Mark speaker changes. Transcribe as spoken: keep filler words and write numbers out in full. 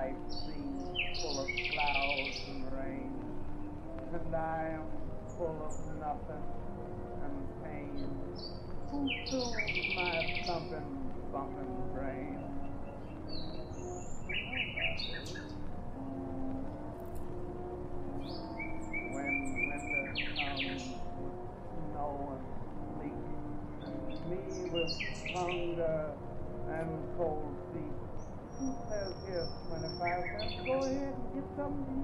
Speaker 1: bright sea full of clouds and rain, and I am full of nothing and pain. Who soothes my thumping, bumping brain? When winter comes with snow and sleet, and me with hunger and cold feet, who says here's twenty-five cents? Go ahead and get something to eat.